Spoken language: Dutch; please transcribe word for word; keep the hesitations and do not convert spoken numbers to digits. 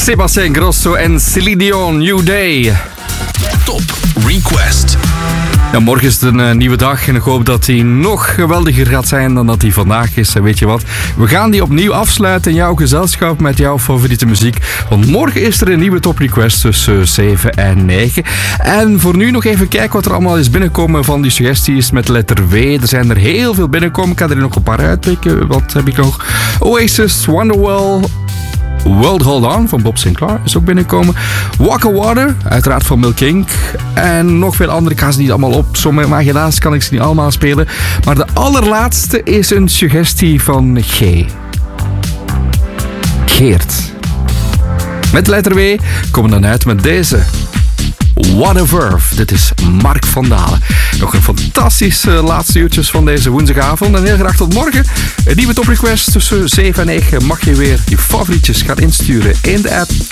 Sebastian Ingrosso en Celine Dion, New Day. Top Request. Ja, morgen is het een uh, nieuwe dag en ik hoop dat die nog geweldiger gaat zijn dan dat die vandaag is. En weet je wat? We gaan die opnieuw afsluiten in jouw gezelschap met jouw favoriete muziek. Want morgen is er een nieuwe Top Request tussen zeven en negen. En voor nu nog even kijken wat er allemaal is binnenkomen van die suggesties met letter W. Er zijn er heel veel binnenkomen. Ik ga er nog een paar uitpikken. Wat heb ik nog? Oasis, Wonderwall... World Hold On van Bob Sinclair is ook binnengekomen. Walker Water, uiteraard van Milk Inc. En nog veel andere. Ik ga ze niet allemaal opzommen, maar helaas kan ik ze niet allemaal spelen. Maar de allerlaatste is een suggestie van G. Geert. Met letter W komen we dan uit met deze. What a Verve. Dit is Mark van Dalen. Nog een fantastische laatste uurtjes van deze woensdagavond. En heel graag tot morgen. Een nieuwe Top Request tussen zeven en negen. Mag je weer je favorietjes gaan insturen in de app.